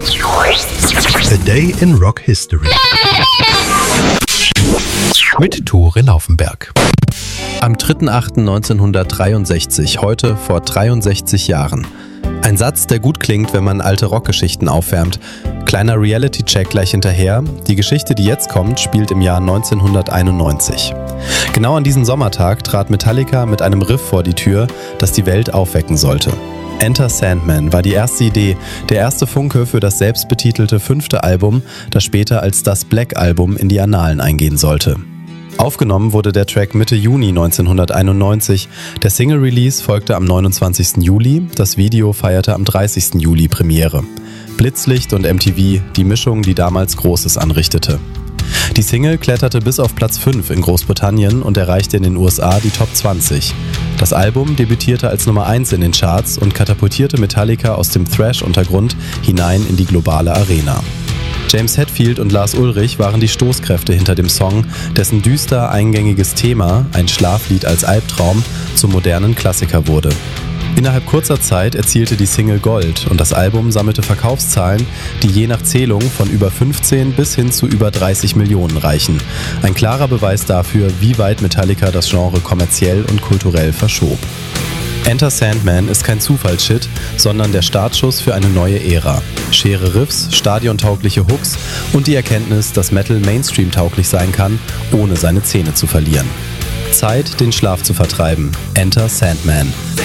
A Day in Rock History mit Tore Laufenberg. Am 3.8.1963, heute vor 63 Jahren. Ein Satz, der gut klingt, wenn man alte Rockgeschichten aufwärmt. Kleiner Reality-Check gleich hinterher. Die Geschichte, die jetzt kommt, spielt im Jahr 1991. Genau an diesem Sommertag trat Metallica mit einem Riff vor die Tür, das die Welt aufwecken sollte. Enter Sandman war die erste Idee, der erste Funke für das selbstbetitelte 5. Album, das später als das Black Album in die Annalen eingehen sollte. Aufgenommen wurde der Track Mitte Juni 1991, der Single-Release folgte am 29. Juli, das Video feierte am 30. Juli Premiere. Blitzlicht und MTV, die Mischung, die damals Großes anrichtete. Die Single kletterte bis auf Platz 5 in Großbritannien und erreichte in den USA die Top 20. Das Album debütierte als Nummer 1 in den Charts und katapultierte Metallica aus dem Thrash-Untergrund hinein in die globale Arena. James Hetfield und Lars Ulrich waren die Stoßkräfte hinter dem Song, dessen düster eingängiges Thema, ein Schlaflied als Albtraum, zum modernen Klassiker wurde. Innerhalb kurzer Zeit erzielte die Single Gold und das Album sammelte Verkaufszahlen, die je nach Zählung von über 15 bis hin zu über 30 Millionen reichen. Ein klarer Beweis dafür, wie weit Metallica das Genre kommerziell und kulturell verschob. Enter Sandman ist kein Zufallsshit, sondern der Startschuss für eine neue Ära. Schwere Riffs, stadiontaugliche Hooks und die Erkenntnis, dass Metal Mainstream-tauglich sein kann, ohne seine Zähne zu verlieren. Zeit, den Schlaf zu vertreiben. Enter Sandman.